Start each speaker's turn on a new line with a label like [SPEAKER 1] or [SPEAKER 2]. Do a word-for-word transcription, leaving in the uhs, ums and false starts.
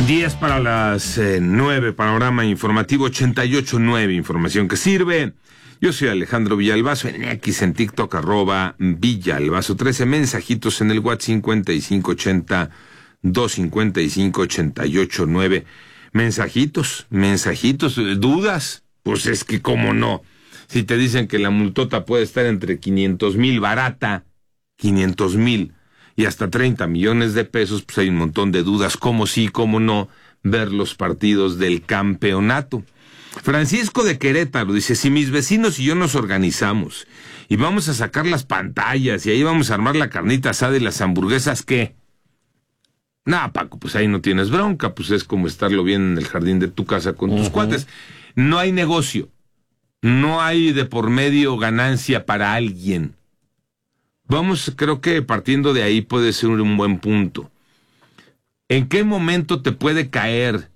[SPEAKER 1] diez para las eh, nueve, panorama informativo ochenta y ocho nueve, información que sirve. Yo soy Alejandro Villalbazo, en X, en TikTok, arroba Villalbazo trece, mensajitos en el WhatsApp cincuenta y cinco ochenta, doscientos cincuenta y cinco, ochenta y ocho nueve. Mensajitos, mensajitos, dudas, pues es que cómo no. Si te dicen que la multota puede estar entre quinientos mil barata, quinientos mil y hasta treinta millones de pesos, pues hay un montón de dudas, cómo sí, cómo no, ver los partidos del campeonato. Francisco de Querétaro dice, si mis vecinos y yo nos organizamos y vamos a sacar las pantallas y ahí vamos a armar la carnita asada y las hamburguesas, ¿qué? Nah, Paco, pues ahí no tienes bronca, pues es como estarlo bien en el jardín de tu casa con tus uh-huh. cuates. No hay negocio, no hay de por medio ganancia para alguien. Vamos, creo que partiendo de ahí puede ser un buen punto. ¿En qué momento te puede caer